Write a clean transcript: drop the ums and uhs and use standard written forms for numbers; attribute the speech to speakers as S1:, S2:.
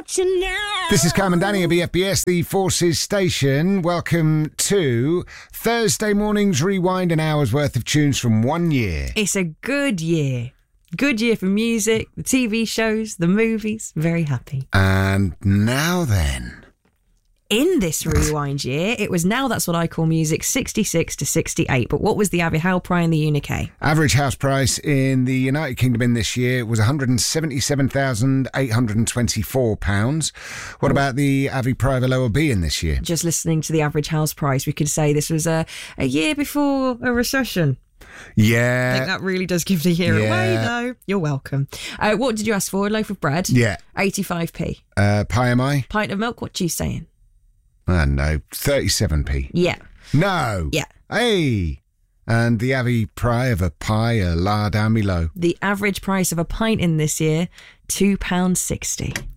S1: you now.
S2: This is Cam and Danny at BFBS, the Forces station. Welcome to Thursday morning's rewind, an hour's worth of tunes from 1 year.
S1: It's a good year. Good year for music, the TV shows, the movies. Very happy.
S2: And now then.
S1: In this rewind year, it was Now That's What I Call Music 66 to 68. But what was the average house price in the UK?
S2: Average house price in the United Kingdom in this year was £177,824. What about the average price of a lower B in this year?
S1: Just listening to the average house price, we could say this was a year before a recession.
S2: Yeah.
S1: I think that really does give the year away, though. You're welcome. What did you ask for? A loaf of bread?
S2: Yeah.
S1: 85p.
S2: Pie am I?
S1: Pint of milk? What are you saying?
S2: I don't know, 37p.
S1: Yeah.
S2: No.
S1: Yeah.
S2: Hey. And the average price of a pie, a la down below.
S1: The average price of a pint in this year, £2.60.